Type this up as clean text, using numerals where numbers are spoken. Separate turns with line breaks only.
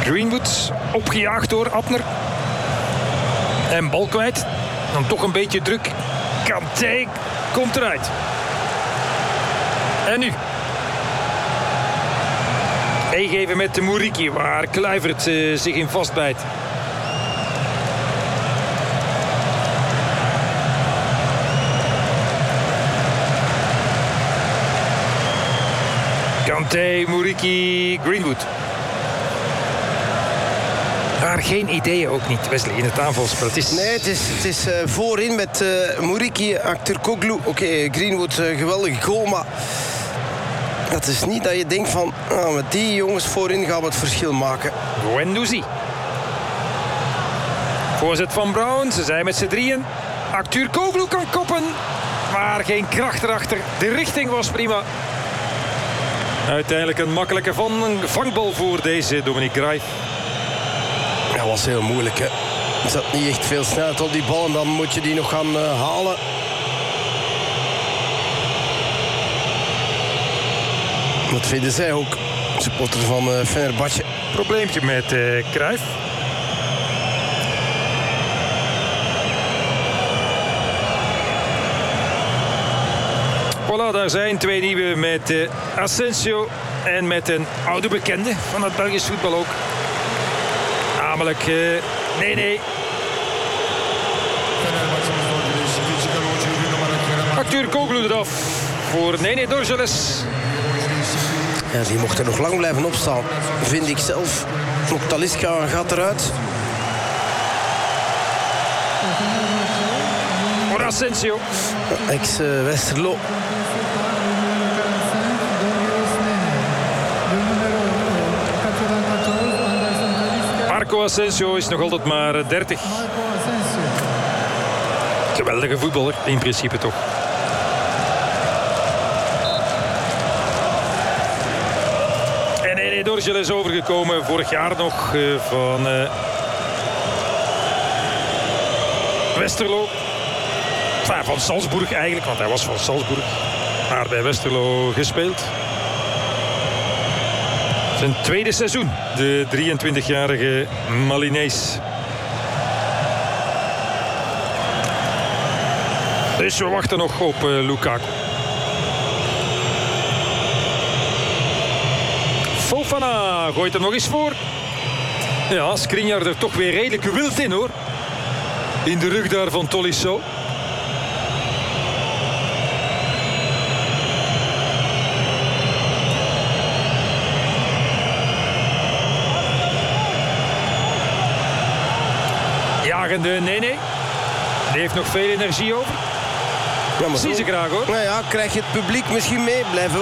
Greenwood, opgejaagd door Abner. En bal kwijt. Dan toch een beetje druk. Kanté komt eruit. En nu? Meegeven met de Muriqi, waar Kluivert zich in vastbijt. Kanté, Muriqi, Greenwood. Maar geen ideeën ook niet, Wesley, in het aanvalspel.
Nee, het is voorin met Muriqi, Aktürkoğlu. Oké, Greenwood, geweldige goal, maar dat is niet dat je denkt van, met die jongens voorin gaan we het verschil maken.
Guendouzi. Voorzet van Brown, ze zijn met z'n drieën. Aktürkoğlu kan koppen, maar geen kracht erachter. De richting was prima. Uiteindelijk een makkelijke vangbal voor deze Dominique Graif.
Dat was heel moeilijk, hè. Er zat niet echt veel snelheid op die bal en dan moet je die nog gaan halen. Wat vinden zij ook? Supporter van Fenerbahçe.
Probleempje met Cruijff. Voilà, daar zijn twee nieuwe met Asensio en met een oude bekende van het Belgisch voetbal ook. Namelijk, nee. Aktürkoğlu eraf voor Nene Dorgeles.
Ja, die mocht er nog lang blijven opstaan, vind ik zelf. Ook Talisca gaat eruit.
Voor Asensio.
Ex-Westerlo.
Marco Asensio is nog altijd maar 30. Geweldige voetballer, in principe toch. En Nene Dorgel is overgekomen vorig jaar nog van Westerlo. Enfin, van Salzburg eigenlijk, want hij was van Salzburg. Maar bij Westerlo gespeeld. Zijn tweede seizoen, de 23-jarige Malinees. Dus we wachten nog op Lukaku. Fofana gooit hem nog eens voor. Ja, Skriniar er toch weer redelijk wild in, hoor. In de rug daar van Tolisso. Jagende Nene. Die heeft nog veel energie over.
Ja,
Zie ze graag, hoor.
Nou ja, krijg je het publiek misschien mee. Blijven